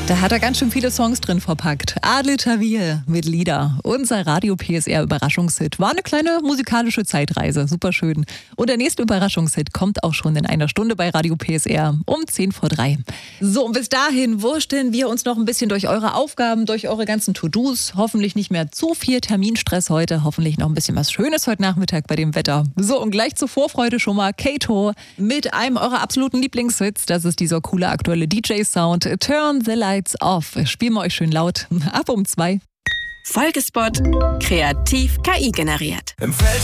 Da hat er ganz schön viele Songs drin verpackt. Adel Tawil mit Lieder. Unser Radio-PSR-Überraschungshit. War eine kleine musikalische Zeitreise. Superschön. Und der nächste Überraschungshit kommt auch schon in einer Stunde bei Radio PSR um 2:50. So, und bis dahin wursteln wir uns noch ein bisschen durch eure Aufgaben, durch eure ganzen To-Dos. Hoffentlich nicht mehr zu viel Terminstress heute. Hoffentlich noch ein bisschen was Schönes heute Nachmittag bei dem Wetter. So, und gleich zur Vorfreude schon mal Kato mit einem eurer absoluten Lieblingshits. Das ist dieser coole aktuelle DJ-Sound. Turn the Lights Off. Spielen wir euch schön laut. Ab um 2. Folgespot. Kreativ KI generiert. Im Feld